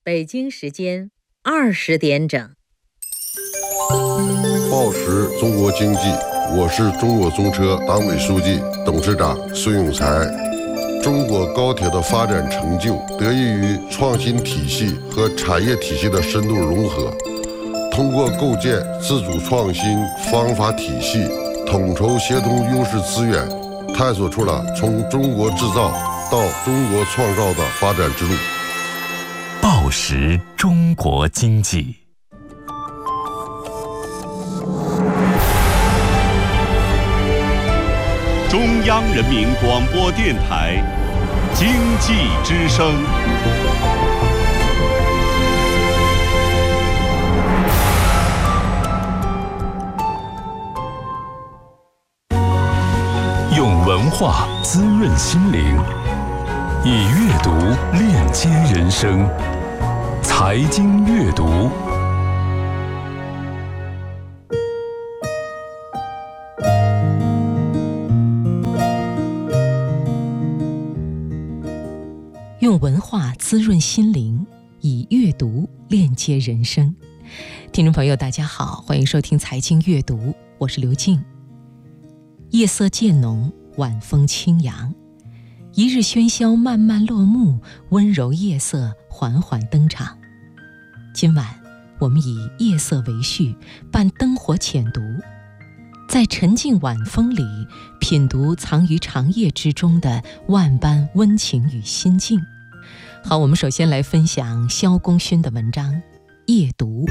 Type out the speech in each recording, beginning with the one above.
北京时间20点整。 报时中国经济，我是中国中车党委书记、董事长孙永才。中国高铁的发展成就得益于创新体系和产业体系的深度融合，通过构建自主创新方法体系，统筹协同优势资源，探索出了从中国制造到中国创造的发展之路。 报时中国经济。 中央人民广播电台经济之声。 用文化滋润心灵，以阅读链接人生。财经阅读。 用文化滋润心灵，以阅读链接人生。听众朋友大家好，欢迎收听财经阅读，我是刘静。夜色渐浓，晚风轻扬，一日喧嚣慢慢落幕，温柔夜色缓缓登场。今晚我们以夜色为序，伴灯火浅读，在沉静晚风里品读藏于长夜之中的万般温情与心境。好，我们首先来分享萧功勋的文章《夜读》。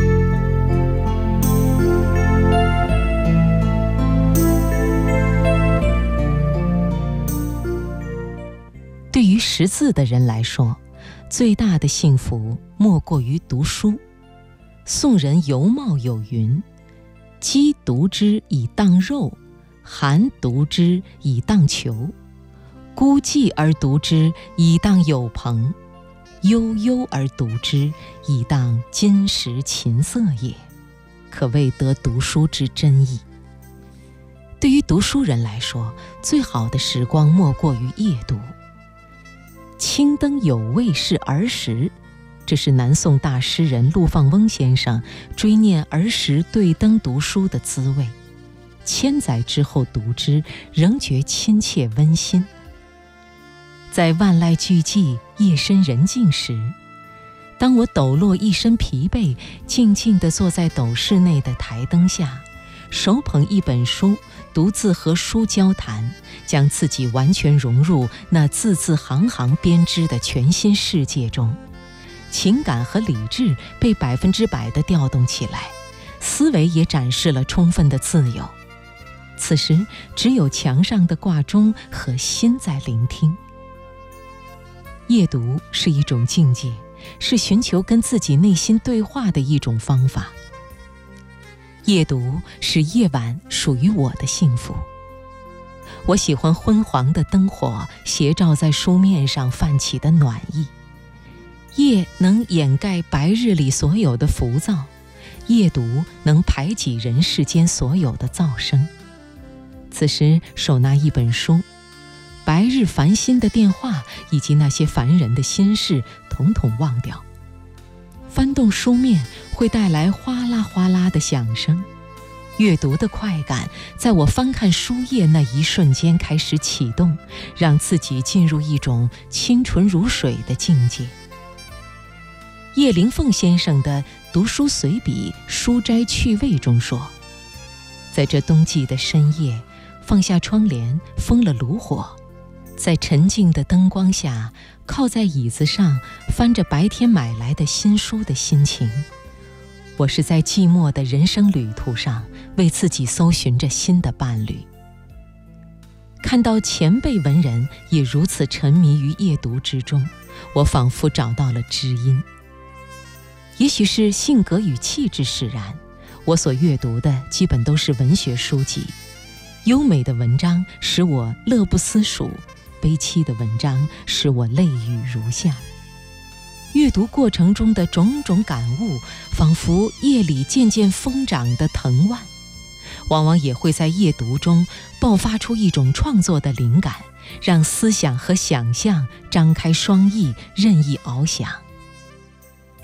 对于识字的人来说，最大的幸福莫过于读书。宋人尤袤有云：饥读之以当肉，寒读之以当裘，孤寂而读之以当友朋，悠悠而读之以当金石琴瑟也。可谓得读书之真意。对于读书人来说，最好的时光莫过于夜读。青灯有味是儿时，这是南宋大诗人陆放翁先生追念儿时对灯读书的滋味，千载之后读之，仍觉亲切温馨。在万籁俱寂、夜深人静时，当我抖落一身疲惫，静静地坐在斗室内的台灯下，手捧一本书，独自和书交谈，将自己完全融入那字字行行编织的全新世界中，情感和理智被100%地调动起来，思维也展示了充分的自由。此时只有墙上的挂钟和心在聆听。夜读是一种境界，是寻求跟自己内心对话的一种方法。夜读使夜晚属于我的幸福。我喜欢昏黄的灯火斜照在书面上泛起的暖意。夜能掩盖白日里所有的浮躁，夜读能排挤人世间所有的噪声。此时手拿一本书，白日烦心的电话以及那些烦人的心事统统忘掉。翻动书面会带来哗啦哗啦的响声，阅读的快感在我翻看书页那一瞬间开始启动，让自己进入一种清纯如水的境界。叶灵凤先生的读书随笔《书斋趣味》中说，在这冬季的深夜，放下窗帘，封了炉火，在沉静的灯光下，靠在椅子上翻着白天买来的新书的心情，我是在寂寞的人生旅途上为自己搜寻着新的伴侣。看到前辈文人也如此沉迷于夜读之中，我仿佛找到了知音。也许是性格与气质使然，我所阅读的基本都是文学书籍。优美的文章使我乐不思蜀，悲凄的文章使我泪雨如下。阅读过程中的种种感悟，仿佛夜里渐渐疯长的藤蔓，往往也会在夜读中爆发出一种创作的灵感，让思想和想象张开双翼，任意翱翔。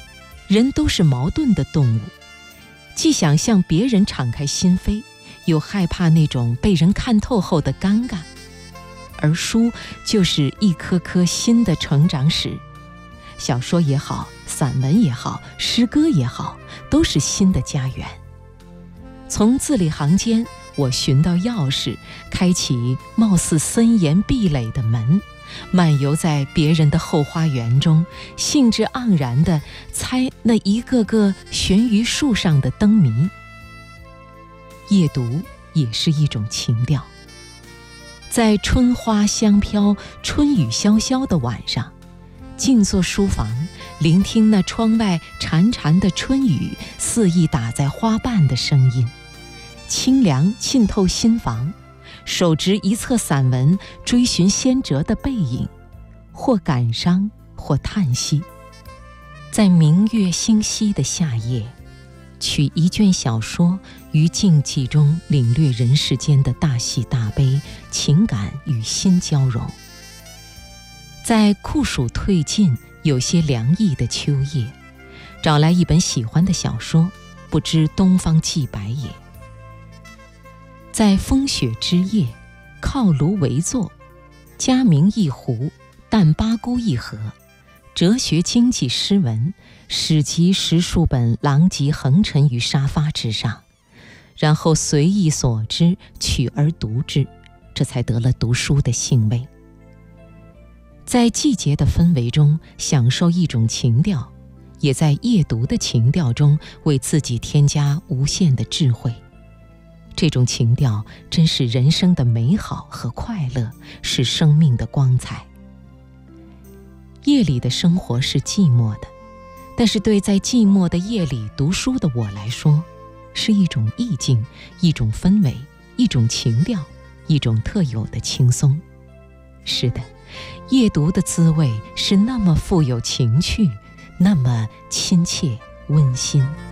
人都是矛盾的动物，既想向别人敞开心扉，又害怕那种被人看透后的尴尬。而书就是一颗颗心的成长史，小说也好，散文也好，诗歌也好，都是心的家园。从字里行间，我寻到钥匙，开启貌似森严壁垒的门，漫游在别人的后花园中，兴致盎然地猜那一个个悬于树上的灯谜。夜读也是一种情调，在春花香飘、春雨潇潇的晚上，静坐书房，聆听那窗外潺潺的春雨肆意打在花瓣的声音，清凉浸透心房，手执一册散文，追寻先哲的背影，或感伤，或叹息。在明月星稀的夏夜，取一卷小说于静寂中领略人世间的大喜大悲，情感与心交融。在酷暑退尽，有些凉意的秋夜，找来一本喜欢的小说，不知东方既白也。在风雪之夜，靠炉围坐，佳茗一壶，淡八菇一盒，哲学经济诗文，史籍10数本狼藉横陈于沙发之上，然后随意所知，取而读之，这才得了读书的兴味。在季节的氛围中享受一种情调，也在夜读的情调中为自己添加无限的智慧。这种情调真是人生的美好和快乐，是生命的光彩。夜里的生活是寂寞的，但是对在寂寞的夜里读书的我来说，是一种意境，一种氛围，一种情调，一种特有的轻松。是的，夜读的滋味是那么富有情趣，那么亲切温馨。